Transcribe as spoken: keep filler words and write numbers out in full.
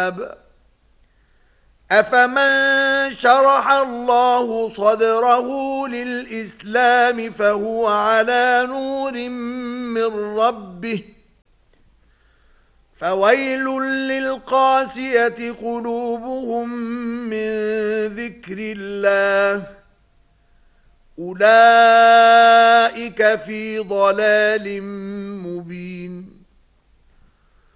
الكتاب أفمن شرح الله صدره للإسلام فهو على نور من ربه فويل للقاسية قلوبهم من ذكر الله أولئك في ضلال مبين